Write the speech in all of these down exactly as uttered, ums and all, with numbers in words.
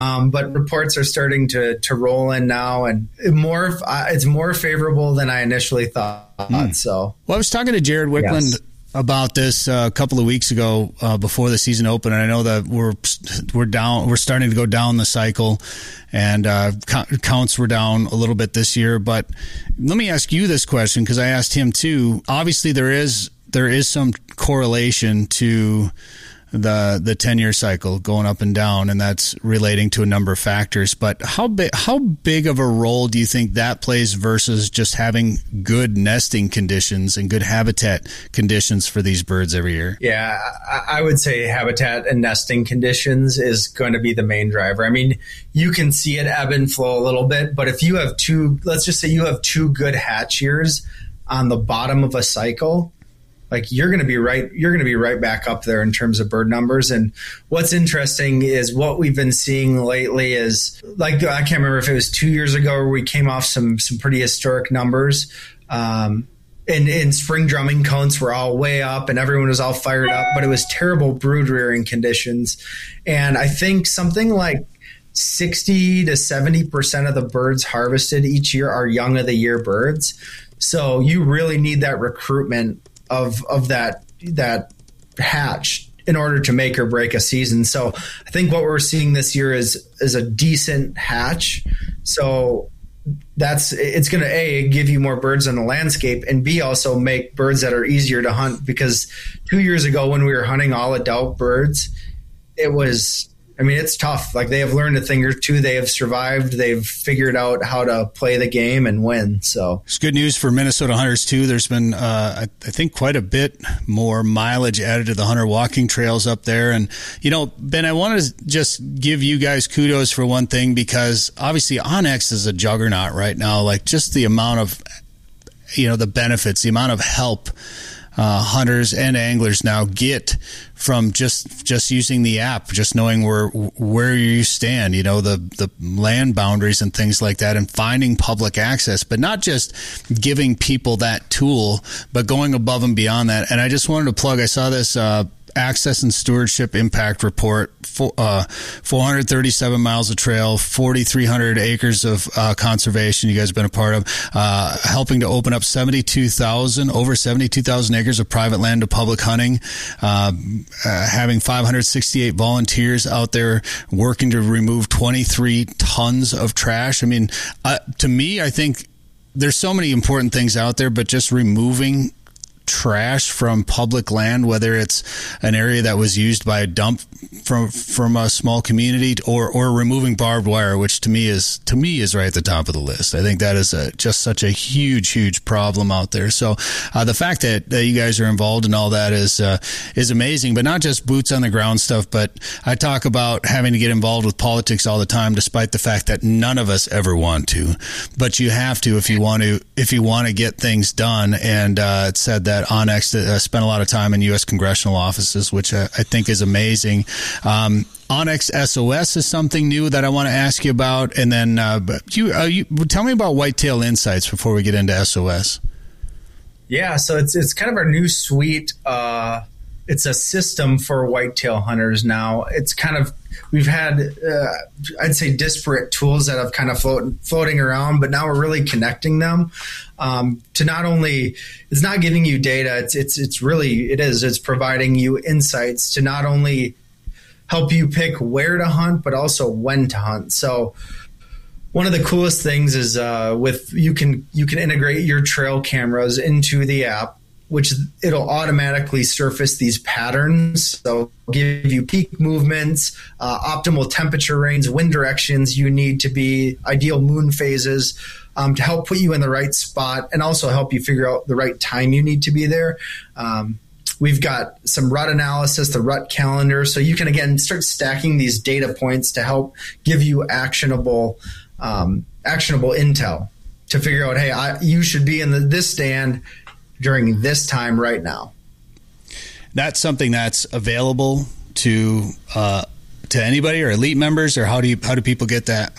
Um, but reports are starting to, to roll in now, and more uh, it's more favorable than I initially thought. Mm. So, well, I was talking to Jared Wickland yes. about this uh, a couple of weeks ago uh, before the season opened, and I know that we're we're down, we're starting to go down the cycle, and uh, counts were down a little bit this year. But let me ask you this question, because I asked him too. Obviously, there is there is some correlation to the the ten-year cycle going up and down, and that's relating to a number of factors. But how big how big of a role do you think that plays versus just having good nesting conditions and good habitat conditions for these birds every year? Yeah, I would say habitat and nesting conditions is going to be the main driver. I mean, you can see it ebb and flow a little bit, but if you have two, let's just say you have two good hatch years on the bottom of a cycle, like you're going to be right, you're going to be right back up there in terms of bird numbers. And what's interesting is what we've been seeing lately is, like, I can't remember if it was two years ago where we came off some some pretty historic numbers. Um, and, and spring drumming counts were all way up and everyone was all fired up, but it was terrible brood rearing conditions. And I think something like sixty to seventy percent of the birds harvested each year are young of the year birds. So you really need that recruitment of of that that hatch in order to make or break a season. So I think what we're seeing this year is is a decent hatch. So that's it's going to A, give you more birds on the landscape, and B, also make birds that are easier to hunt, because two years ago when we were hunting all adult birds, it was I mean, it's tough. Like, they have learned a thing or two. They have survived. They've figured out how to play the game and win. So it's good news for Minnesota hunters too. There's been, uh, I, I think, quite a bit more mileage added to the hunter walking trails up there. And, you know, Ben, I want to just give you guys kudos for one thing, because obviously onX is a juggernaut right now. Like, just the amount of, you know, the benefits, the amount of help Uh, hunters and anglers now get from just just using the app, just knowing where where you stand, you know, the the land boundaries and things like that, and finding public access, but not just giving people that tool, but going above and beyond that. And I just wanted to plug, I saw this uh, Access and Stewardship Impact Report, for, uh, four hundred thirty-seven miles of trail, forty-three hundred acres of uh, conservation you guys have been a part of, uh, helping to open up seventy-two thousand, over seventy-two thousand acres of private land to public hunting, uh, uh, having five hundred sixty-eight volunteers out there working to remove twenty-three tons of trash. I mean, uh, to me, I think there's so many important things out there, but just removing trash from public land, whether it's an area that was used by a dump from from a small community, or or removing barbed wire, which to me is to me is right at the top of the list. I think that is a, just such a huge huge problem out there. So uh, the fact that, that you guys are involved in all that is uh, is amazing. But not just boots on the ground stuff, but I talk about having to get involved with politics all the time, despite the fact that none of us ever want to, but you have to if you want to if you want to get things done. And uh, it said that onX uh, spent a lot of time in U S congressional offices, which uh, I think is amazing. Um, onX S O S is something new that I want to ask you about. And then uh, you, uh, you tell me about Whitetail Insights before we get into S O S. Yeah, so it's it's kind of our new suite. Uh, it's a system for whitetail hunters now. It's kind of, we've had, uh, I'd say, disparate tools that have kind of float, floating around, but now we're really connecting them um, to not only, it's not giving you data, it's, it's, it's really, it is, it's providing you insights to not only help you pick where to hunt, but also when to hunt. So one of the coolest things is uh, with, you can, you can integrate your trail cameras into the app, which it'll automatically surface these patterns. So give you peak movements, uh, optimal temperature range, wind directions you need to be, ideal moon phases, um, to help put you in the right spot and also help you figure out the right time you need to be there. Um, we've got some rut analysis, the rut calendar. So you can, again, start stacking these data points to help give you actionable, um, actionable intel to figure out, hey, I, you should be in the, this stand during this time right now. That's something that's available to uh, to anybody or elite members, or how do you how do people get that?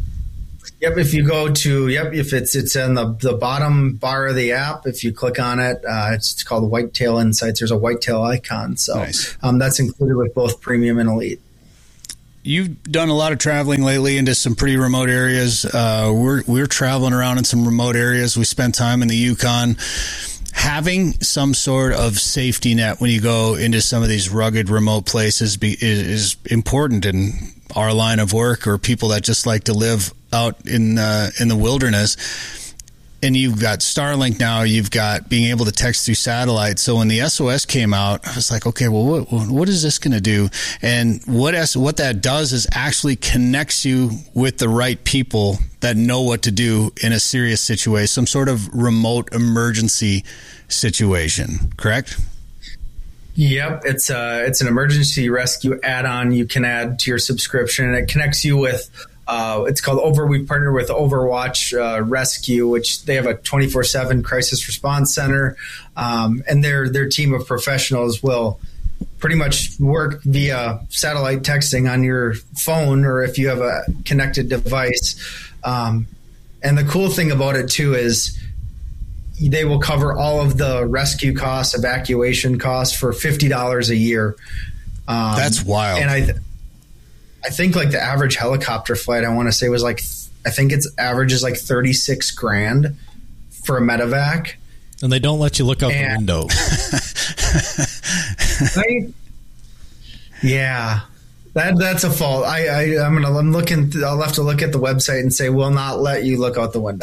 Yep, if you go to yep, if it's it's in the the bottom bar of the app, if you click on it, uh, it's, it's called Whitetail Insights. There's a whitetail icon, so nice. um, that's included with both premium and elite. you've done a lot of traveling lately into some pretty remote areas. Uh, we're we're traveling around in some remote areas. We spent time in the Yukon. Having some sort of safety net when you go into some of these rugged, remote places be, is, is important in our line of work, or people that just like to live out in uh, in the wilderness. And you've got Starlink now. You've got being able to text through satellite. So when the S O S came out, I was like, okay, well, what, what is this going to do? And what S, what that does is actually connects you with the right people that know what to do in a serious situation, some sort of remote emergency situation. Correct? Yep, it's a it's an emergency rescue add-on you can add to your subscription, and it connects you with. Uh, it's called Over. We partner with Overwatch uh, Rescue, which they have a twenty-four seven crisis response center, um, and their their team of professionals will pretty much work via satellite texting on your phone, or if you have a connected device. Um, and the cool thing about it too is they will cover all of the rescue costs, evacuation costs for fifty dollars a year. Um, That's wild. And I. Th- I think like the average helicopter flight, I want to say was like, I think its average is like thirty-six grand for a medevac. And they don't let you look out and, the window. Right? Yeah, that that's a fault. I, I I'm gonna I'm looking. I'll have to look at the website and say will not let you look out the window.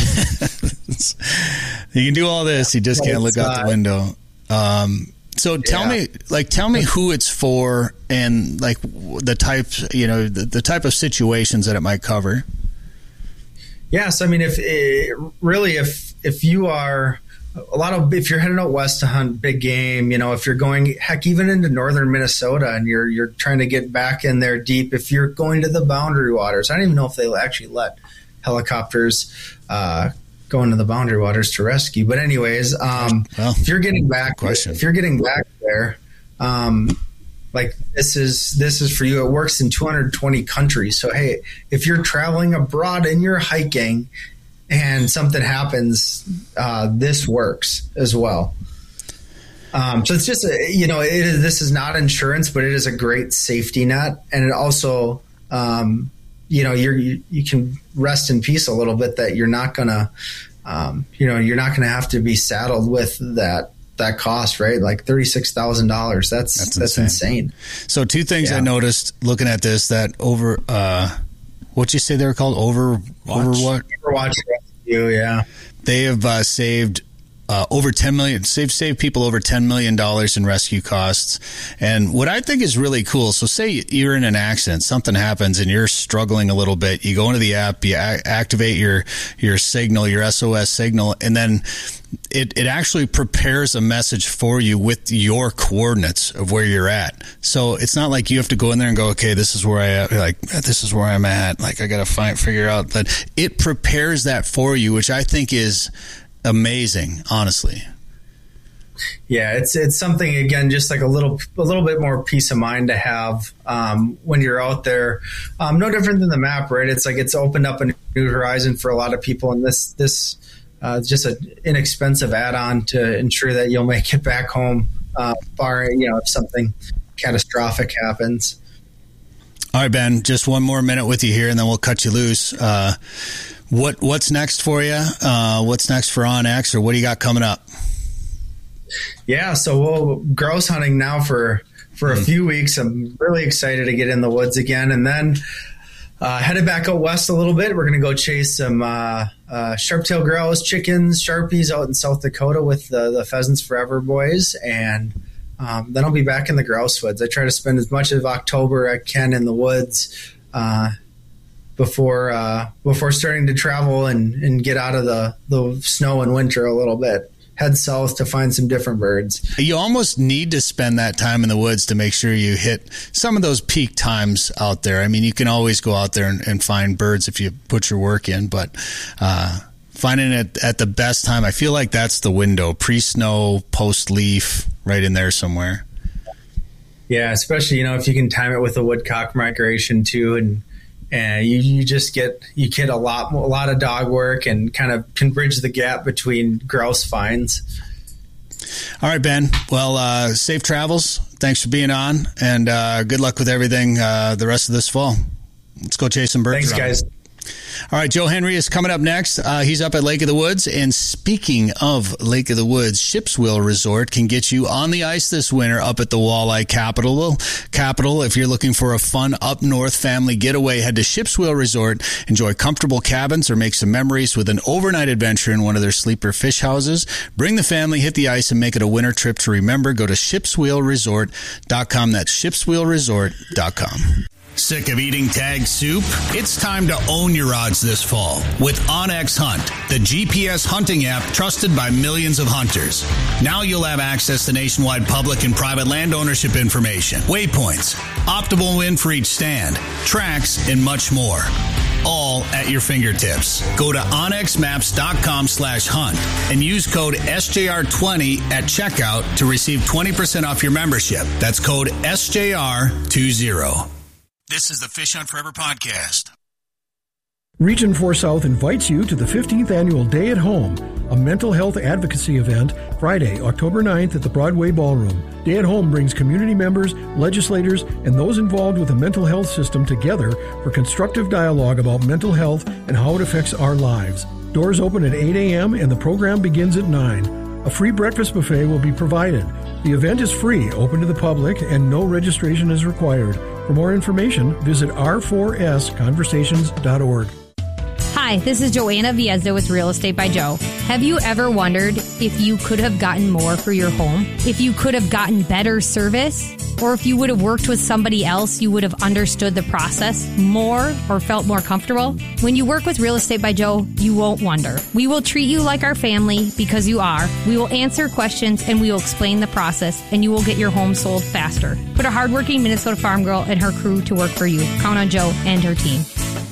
You can do all this, you just but can't look out uh, the window. Um, So tell yeah. me, like, tell me who it's for, and like the types, you know, the, the type of situations that it might cover. Yes, I mean, if it, really, if if you are a lot of, if you're heading out west to hunt big game, you know, if you're going, heck, even into northern Minnesota, and you're you're trying to get back in there deep, if you're going to the Boundary Waters, I don't even know if they actually let helicopters uh, go into the Boundary Waters to rescue. But anyways, um, well, if you're getting back, question. if you're getting back there, um, like this is this is for you. It works in two hundred twenty countries. So hey, if you're traveling abroad and you're hiking, and something happens, uh, this works as well. Um, so it's just a, you know, it is, this is not insurance, but it is a great safety net, and it also. Um, you know, you're, you you can rest in peace a little bit that you're not gonna, um, you know, you're not gonna have to be saddled with that that cost, right? Like thirty-six thousand dollars. That's that's, that's insane. insane. So two things yeah. I noticed looking at this, that over, uh, what'd you say they were called? Over, Watch. Overwatch? Overwatch Rescue, yeah. They have uh, saved Uh, over ten million, save save people over ten million dollars in rescue costs. And what I think is really cool, so say you're in an accident, something happens and you're struggling a little bit. You go into the app, you a- activate your, your signal, your S O S signal, and then it, it actually prepares a message for you with your coordinates of where you're at. So it's not like you have to go in there and go, okay, this is where I am, like, this is where I'm at. Like, I got to find, figure out that it prepares that for you, which I think is amazing, honestly. Yeah, it's it's something, again, just like a little a little bit more peace of mind to have um, when you're out there. Um, no different than the map, right? It's like it's opened up a new horizon for a lot of people, and this this uh, is just an inexpensive add-on to ensure that you'll make it back home, uh, barring, you know, if something catastrophic happens. All right, Ben, just one more minute with you here, and then we'll cut you loose. Uh, What what's next for you? Uh, what's next for OnX, or what do you got coming up? Yeah, so we'll grouse hunting now for for a mm. few weeks. I'm really excited to get in the woods again, and then uh, headed back out west a little bit. We're going to go chase some uh, uh, sharp-tailed grouse, chickens, sharpies out in South Dakota with the, the Pheasants Forever boys, and um, then I'll be back in the grouse woods. I try to spend as much of October I can in the woods. Uh, before uh, before starting to travel and, and get out of the, the snow and winter a little bit. Head south to find some different birds. You almost need to spend that time in the woods to make sure you hit some of those peak times out there. I mean, you can always go out there and, and find birds if you put your work in, but uh, finding it at the best time, I feel like that's the window. Pre-snow, post-leaf, right in there somewhere. Yeah, especially, you know, if you can time it with the woodcock migration too, and And you, you just get you get a lot a lot of dog work and kind of can bridge the gap between grouse finds. All right, Ben. Well, uh, safe travels. Thanks for being on, and uh, good luck with everything uh, the rest of this fall. Let's go chase some birds. Thanks, guys. All right, Joe Henry is coming up next. Uh, he's up at Lake of the Woods. And speaking of Lake of the Woods, Shipswheel Resort can get you on the ice this winter up at the Walleye Capital. Capital. If you're looking for a fun up north family getaway, head to Shipswheel Resort. Enjoy comfortable cabins or make some memories with an overnight adventure in one of their sleeper fish houses. Bring the family, hit the ice, and make it a winter trip to remember. Go to shipswheel resort dot com. That's shipswheel resort dot com. Sick of eating tag soup? It's time to own your odds this fall with OnX Hunt, the G P S hunting app trusted by millions of hunters. Now you'll have access to nationwide public and private land ownership information, waypoints, optimal wind for each stand, tracks, and much more. All at your fingertips. Go to onx maps dot com slash hunt and use code S J R twenty at checkout to receive twenty percent off your membership. That's code S J R twenty. This is the Fish Hunt Forever podcast. Region four South invites you to the fifteenth Annual Day at Home, a mental health advocacy event, Friday, October ninth at the Broadway Ballroom. Day at Home brings community members, legislators, and those involved with the mental health system together for constructive dialogue about mental health and how it affects our lives. Doors open at eight a.m. and the program begins at nine. A free breakfast buffet will be provided. The event is free, open to the public, and no registration is required. For more information, visit r four s conversations dot org. Hi, this is Joanna Viezda with Real Estate by Joe. Have you ever wondered if you could have gotten more for your home? If you could have gotten better service? Or if you would have worked with somebody else, you would have understood the process more or felt more comfortable? When you work with Real Estate by Joe, you won't wonder. We will treat you like our family because you are. We will answer questions and we will explain the process, and you will get your home sold faster. Put a hardworking Minnesota farm girl and her crew to work for you. Count on Joe and her team.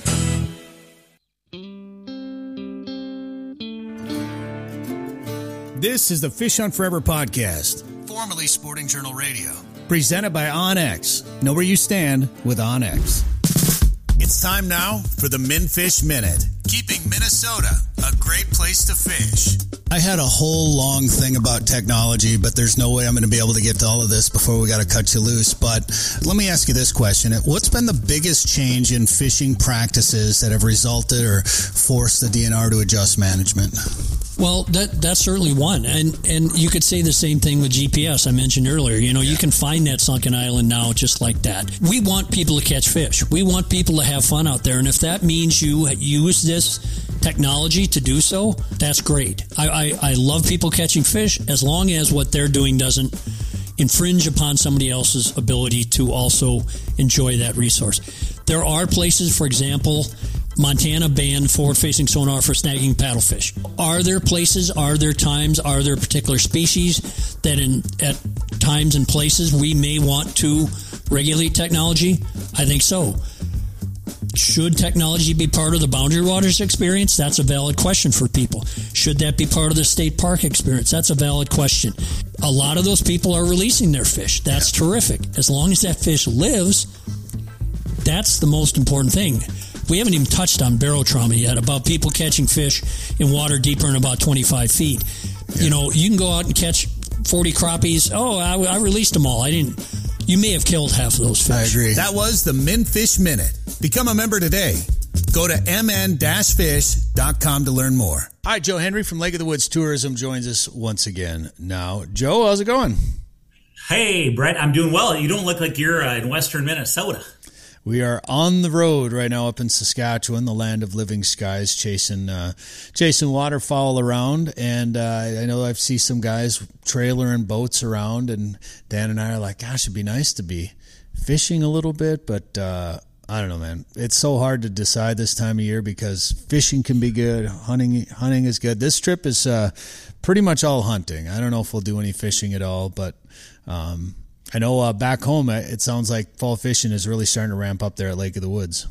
This is the Fish Hunt Forever podcast, formerly Sporting Journal Radio, presented by OnX. Know where you stand with OnX. It's time now for the MinFish Minute, keeping Minnesota a great place to fish. I had a whole long thing about technology, but there's no way I'm going to be able to get to all of this before we got to cut you loose. But let me ask you this question. What's been the biggest change in fishing practices that have resulted or forced the D N R to adjust management? Well, that that's certainly one. And and you could say the same thing with G P S I mentioned earlier. You know, yeah. You can find that sunken island now just like that. We want people to catch fish. We want people to have fun out there. And if that means you use this technology to do so, that's great. I, I, I love people catching fish as long as what they're doing doesn't infringe upon somebody else's ability to also enjoy that resource. There are places, for example, Montana banned forward-facing sonar for snagging paddlefish. Are there places, are there times, are there particular species that in at times and places we may want to regulate technology? I think so. Should technology be part of the Boundary Waters experience? That's a valid question for people. Should that be part of the state park experience? That's a valid question. A lot of those people are releasing their fish. That's yeah. terrific. As long as that fish lives, that's the most important thing. We haven't even touched on barotrauma yet, about people catching fish in water deeper than about twenty-five feet. Yeah. You know, you can go out and catch forty crappies. Oh, I, I released them all. I didn't. You may have killed half of those fish. I agree. That was the MinFish Minute. Become a member today. Go to m n dash fish dot com to learn more. All right, Joe Henry from Lake of the Woods Tourism joins us once again. Now, Joe, how's it going? Hey, Brett, I'm doing well. You don't look like you're uh, in western Minnesota. We are on the road right now up in Saskatchewan, the land of living skies, chasing uh, chasing waterfowl around. And uh, I know I've seen some guys trailering boats around, and Dan and I are like, gosh, it'd be nice to be fishing a little bit. But uh, I don't know, man. It's so hard to decide this time of year because fishing can be good. Hunting hunting is good. This trip is uh, pretty much all hunting. I don't know if we'll do any fishing at all, but um I know uh, back home, it sounds like fall fishing is really starting to ramp up there at Lake of the Woods.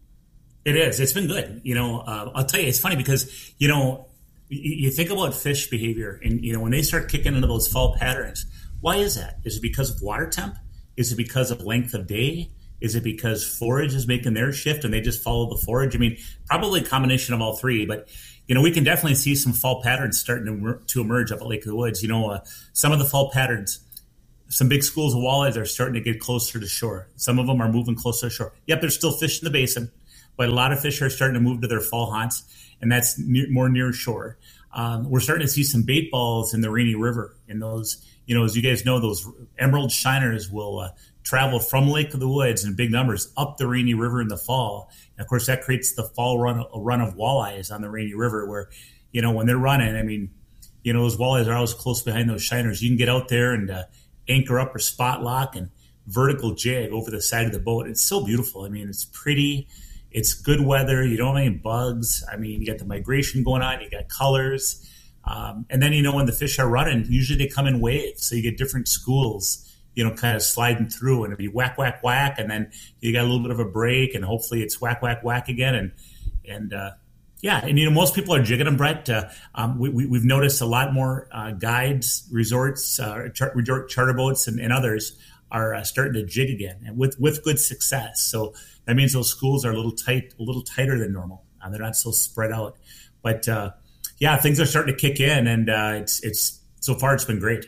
It is. It's been good. You know, uh, I'll tell you, it's funny because, you know, you, you think about fish behavior and, you know, when they start kicking into those fall patterns, why is that? Is it because of water temp? Is it because of length of day? Is it because forage is making their shift and they just follow the forage? I mean, probably a combination of all three, but you know, we can definitely see some fall patterns starting to, to emerge up at Lake of the Woods. You know, uh, some of the fall patterns, some big schools of walleyes are starting to get closer to shore. Some of them are moving closer to shore. Yep, there's still fish in the basin, but a lot of fish are starting to move to their fall haunts, and that's near, more near shore. Um, we're starting to see some bait balls in the Rainy River, and those, you know, as you guys know, those emerald shiners will uh, travel from Lake of the Woods in big numbers up the Rainy River in the fall. And of course, that creates the fall run, a run of walleyes on the Rainy River where, you know, when they're running, I mean, you know, those walleyes are always close behind those shiners. You can get out there and uh, anchor up or spot lock and vertical jig over the side of the boat. It's so beautiful. I mean, it's pretty. It's good weather. You don't have any bugs. I mean, you got the migration going on. You got colors. Um, and then, you know, when the fish are running, usually they come in waves. So you get different schools, you know, kind of sliding through, and it'll be whack, whack, whack. And then you got a little bit of a break, and hopefully it's whack, whack, whack again. And, and, uh, yeah. And, you know, most people are jigging them, Brett. Uh, um, we, we, we've noticed a lot more, uh, guides, resorts, uh, char- resort charter boats and, and others are uh, starting to jig again, and with, with good success. So that means those schools are a little tight, a little tighter than normal. Uh, they're not so spread out, but, uh, yeah, things are starting to kick in, and uh, it's it's so far it's been great.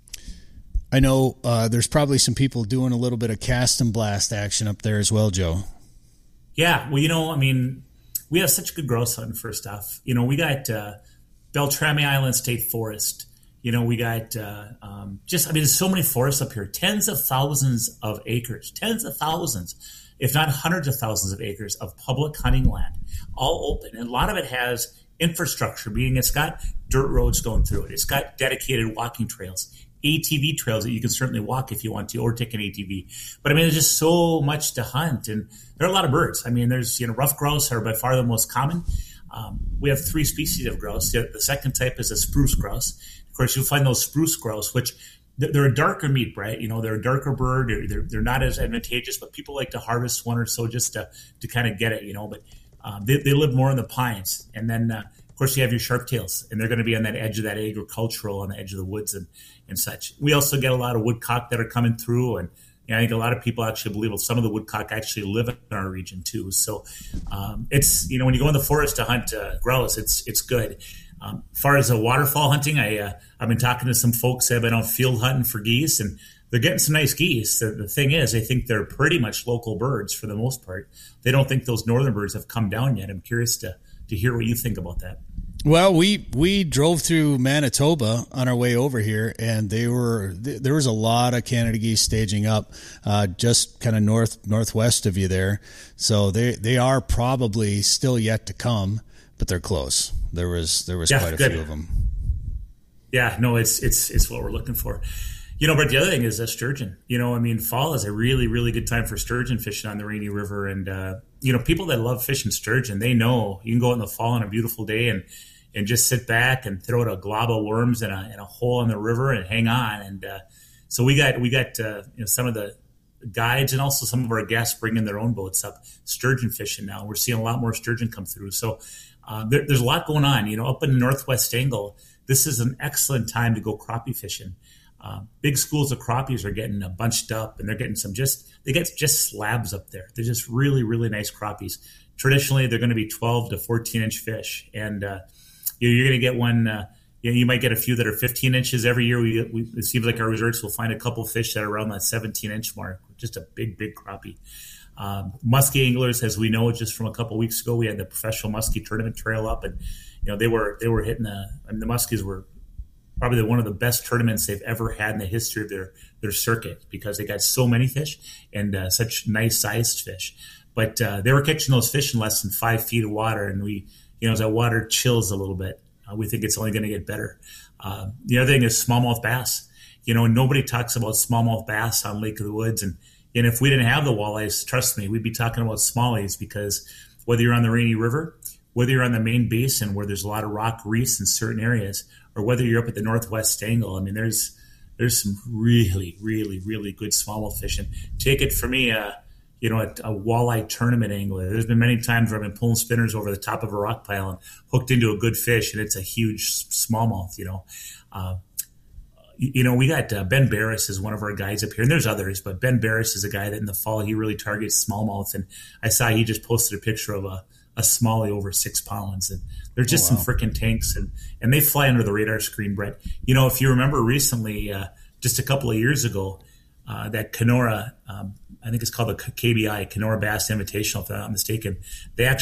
I know uh, there's probably some people doing a little bit of cast and blast action up there as well, Joe. Yeah, well, you know, I mean, we have such good grouse hunting. First off, you know, we got uh, Beltrami Island State Forest. You know, we got uh, um, just, I mean, there's so many forests up here, tens of thousands of acres, tens of thousands, if not hundreds of thousands of acres of public hunting land, all open, and a lot of it has infrastructure, being it's got dirt roads going through it. It's got dedicated walking trails, A T V trails that you can certainly walk if you want to, or take an A T V. But I mean, there's just so much to hunt, and there are a lot of birds. I mean, there's, you know, rough grouse are by far the most common. Um, we have three species of grouse. The, the second type is a spruce grouse. Of course, you'll find those spruce grouse, which they're a darker meat, right? You know, they're a darker bird. They're, they're, they're not as advantageous, but people like to harvest one or so just to, to kind of get it, you know, but Um, they, they live more in the pines. And then, uh, of course, you have your sharp-tails, and they're going to be on that edge of that agricultural, on the edge of the woods and, and such. We also get a lot of woodcock that are coming through, and you know, I think a lot of people actually believe well, some of the woodcock actually live in our region too. So um, it's, you know, when you go in the forest to hunt uh, grouse, it's it's good. Um, as far as the waterfall hunting, I, uh, I've been talking to some folks that have been out field hunting for geese, and they're getting some nice geese. The, the thing is, I think they're pretty much local birds for the most part. They don't think those northern birds have come down yet. I'm curious to to hear what you think about that. Well, we we drove through Manitoba on our way over here, and they were there was a lot of Canada geese staging up, uh, just kind of north northwest of you there. So they they are probably still yet to come, but they're close. There was there was yeah, quite a good. few of them. Yeah, no, it's it's it's what we're looking for. You know, but the other thing is a sturgeon. You know, I mean, fall is a really, really good time for sturgeon fishing on the Rainy River. And, uh, you know, people that love fishing sturgeon, they know you can go out in the fall on a beautiful day and, and just sit back and throw out a glob of worms in a, in a hole in the river and hang on. And uh, so we got we got uh, you know, some of the guides and also some of our guests bringing their own boats up sturgeon fishing now. We're seeing a lot more sturgeon come through. So uh, there, there's a lot going on. You know, up in the Northwest Angle, this is an excellent time to go crappie fishing. Uh, big schools of crappies are getting uh, bunched up, and they're getting some just, they get just slabs up there. They're just really, really nice crappies. Traditionally, they're going to be twelve to fourteen inch fish. And uh, you know, you're going to get one, uh, you know, you might get a few that are fifteen inches every year. We, we it seems like our resorts will find a couple fish that are around that seventeen inch mark. Just a big, big crappie. Um, muskie anglers, as we know, just from a couple weeks ago, we had the professional muskie tournament trail up, and you know, they were, they were hitting the, I mean, the muskies were probably one of the best tournaments they've ever had in the history of their, their circuit, because they got so many fish and uh, such nice sized fish. But uh, they were catching those fish in less than five feet of water. And we, you know, as that water chills a little bit, uh, we think it's only going to get better. Uh, the other thing is smallmouth bass. You know, nobody talks about smallmouth bass on Lake of the Woods. And, and if we didn't have the walleyes, trust me, we'd be talking about smallies, because whether you're on the Rainy River, whether you're on the main basin where there's a lot of rock reefs in certain areas, or whether you're up at the Northwest Angle, I mean, there's there's some really, really, really good smallmouth fishing. Take it from me, uh, you know, a, a walleye tournament angler. There's been many times where I've been pulling spinners over the top of a rock pile and hooked into a good fish, and it's a huge smallmouth, you know. Uh, you know, we got uh, Ben Barris is one of our guys up here, and there's others, but Ben Barris is a guy that in the fall, he really targets smallmouth. And I saw he just posted a picture of a, a smallie over six pounds. And they're just oh, wow. some freaking tanks, and, and they fly under the radar screen, Brett. You know, if you remember recently, uh, just a couple of years ago, uh, that Kenora, um, I think it's called the K B I, Kenora Bass Invitational, if I'm not mistaken, they actually